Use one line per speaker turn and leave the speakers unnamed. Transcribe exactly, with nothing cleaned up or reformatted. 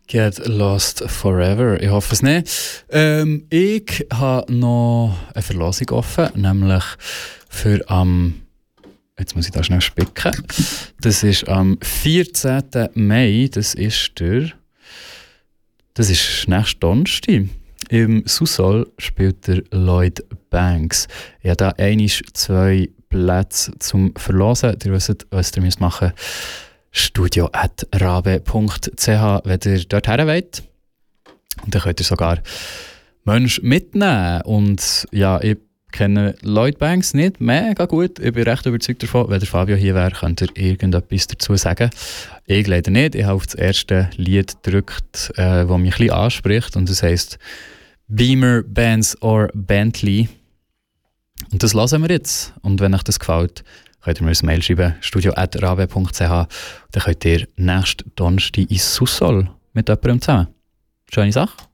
Get Lost Forever. Ich hoffe es nicht. Ähm, ich habe noch eine Verlosung offen, nämlich für am. Jetzt muss ich da schnell spicken. Das ist am vierzehnten Mai. Das ist der. Das ist nächsten Donnerstag. Im Susol spielt der Lloyd Banks. Ich habe da einmal zwei Plätze zum Verlosen. Ihr wisst, was ihr müsst machen müsst. studio at rabe punkt c h, wenn ihr dort her wollt. Und dann könnt ihr sogar Menschen mitnehmen. Und ja, ich kenne Lloyd Banks nicht mega gut. Ich bin recht überzeugt davon, wenn der Fabio hier wäre, könnt ihr irgendetwas dazu sagen. Ich leider nicht. Ich habe auf das erste Lied gedrückt, äh, das mich ein bisschen anspricht. Und das heisst Beamer, Benz or Bentley. Und das lassen wir jetzt. Und wenn euch das gefällt, könnt ihr mir ein Mail schreiben, studio at rabe punkt c h. Dann könnt ihr nächsten Donnerstag ins Susol mit jemandem zusammen. Schöne Sache.